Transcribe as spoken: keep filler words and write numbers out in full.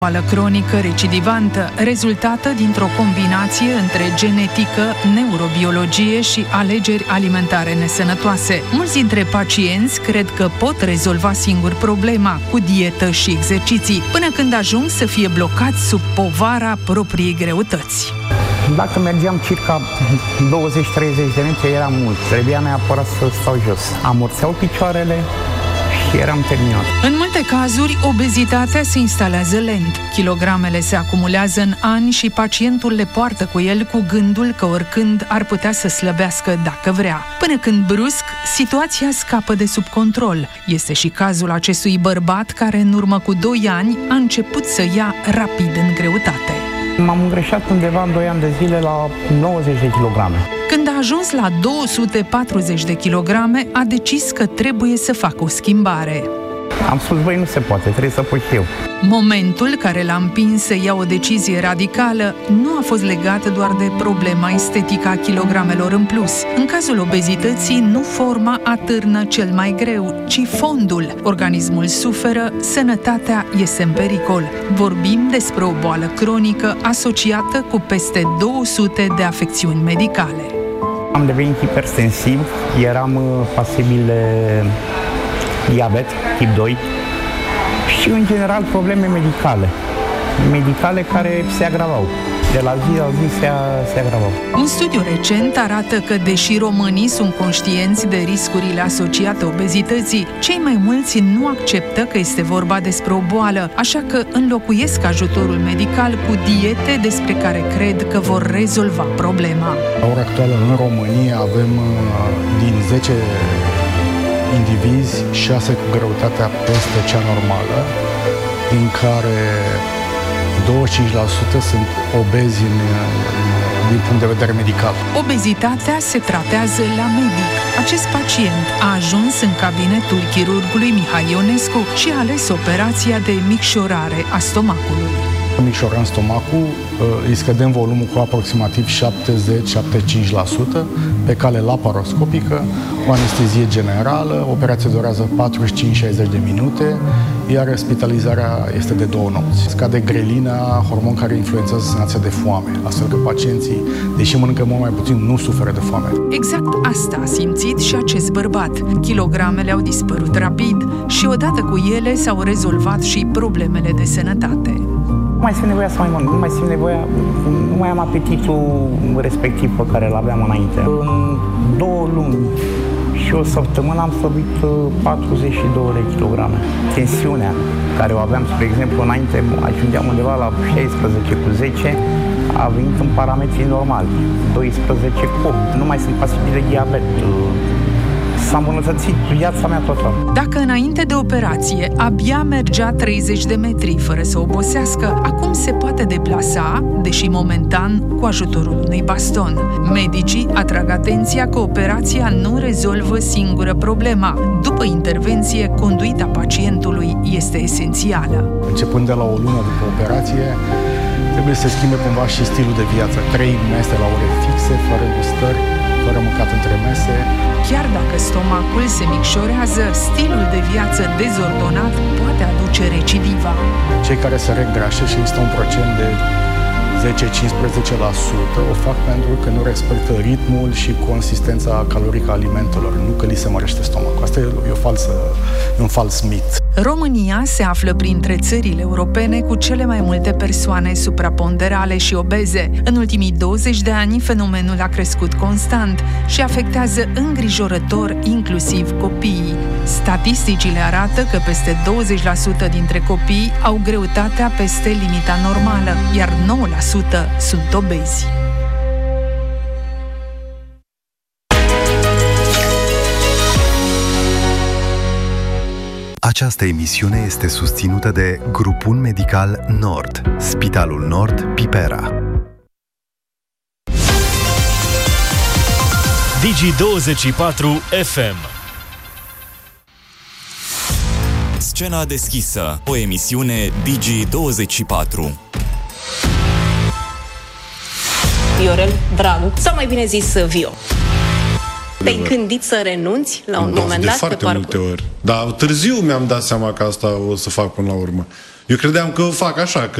Boală cronică recidivantă, rezultată dintr-o combinație între genetică, neurobiologie și alegeri alimentare nesănătoase. Mulți dintre pacienți cred că pot rezolva singur problema cu dietă și exerciții, până când ajung să fie blocați sub povara propriei greutăți. Dacă mergeam circa douăzeci treizeci de metri, era mult. Trebuia neapărat să stau jos. Amorțeau picioarele și eram terminat. În multe cazuri, obezitatea se instalează lent. Kilogramele se acumulează în ani și pacientul le poartă cu el cu gândul că oricând ar putea să slăbească dacă vrea. Până când brusc, situația scapă de sub control. Este și cazul acestui bărbat care în urmă cu doi ani a început să ia rapid în greutate. M-am îngreșat undeva în doi ani de zile la nouăzeci de kilograme. Când a ajuns la două sute patruzeci de kilograme, a decis că trebuie să facă o schimbare. Am spus, băi, nu se poate, trebuie să pui eu. Momentul care l-a împins să ia o decizie radicală nu a fost legat doar de problema estetică a kilogramelor în plus. În cazul obezității, nu forma atârnă cel mai greu, ci fondul. Organismul suferă, sănătatea este în pericol. Vorbim despre o boală cronică asociată cu peste două sute de afecțiuni medicale. Am devenit hipersensiv, eram pasibil de diabet tip doi și, în general, probleme medicale. Medicale care se agravau. De la zi la zi se, se agravau. Un studiu recent arată că, deși românii sunt conștienți de riscurile asociate obezității, cei mai mulți nu acceptă că este vorba despre o boală, așa că înlocuiesc ajutorul medical cu diete despre care cred că vor rezolva problema. La ora actuală, în România, avem din zece indivizi, șase cu greutatea peste cea normală, din care douăzeci și cinci la sută sunt obezi în, din punct de vedere medical. Obezitatea se tratează la medic. Acest pacient a ajuns în cabinetul chirurgului Mihai Ionescu și a ales operația de micșorare a stomacului. Micșorăm stomacul, îi scădem volumul cu aproximativ șaptezeci - șaptezeci și cinci la sută pe cale laparoscopică, o anestezie generală, operația durează patruzeci și cinci - șaizeci de minute, iar spitalizarea este de două nopți. Scade grelina, hormon care influențează senzația de foame, astfel că pacienții, deși mănâncă mult mai puțin, nu suferă de foame. Exact asta a simțit și acest bărbat. Kilogramele au dispărut rapid și odată cu ele s-au rezolvat și problemele de sănătate. Nu mai simt nevoia să mai mănânc, nu mai simt nevoia, nu mai am apetitul respectiv pe care îl aveam înainte. În două luni și o săptămână am slăbit patruzeci și două de kilograme. Tensiunea care o aveam, spre exemplu, înainte, ajungeam undeva la șaisprezece cu zece, a venit în parametrii normali, doisprezece cu opt. Nu mai sunt pasibil de diabet. S-a îmbunătățit viața mea total. Dacă înainte de operație abia mergea treizeci de metri fără să obosească, acum se poate deplasa, deși momentan, cu ajutorul unui baston. Medicii atrag atenția că operația nu rezolvă singură problema. După intervenție, conduita pacientului este esențială. Începând de la o lună după operație, trebuie să schimbe cumva și stilul de viață. Trei mese la ore fixe, fără gustări, fără mâncat între mese. Chiar dacă stomacul se micșorează, stilul de viață dezordonat poate aduce recidiva. Cei care se regrașă și există un procent de zece - cincisprezece la sută o fac pentru că nu respectă ritmul și consistența calorică a alimentelor, nu că li se mărește stomacul. Asta e, o falsă, e un fals mit. România se află printre țările europene cu cele mai multe persoane supraponderale și obeze. În ultimii douăzeci de ani, fenomenul a crescut constant și afectează îngrijorător inclusiv copiii. Statisticile arată că peste douăzeci la sută dintre copii au greutatea peste limita normală, iar nouă la sută sunt obezi. Această emisiune este susținută de Grupul Medical Nord, Spitalul Nord Pipera. Digi douăzeci și patru F M. Scena deschisă, o emisiune Digi douăzeci și patru. Viorel Dragu, sau mai bine zis Vio. Te-ai gândit să renunți la un da, moment de dat? foarte multe ori. Dar târziu mi-am dat seama că asta o să fac până la urmă. Eu credeam că fac așa, că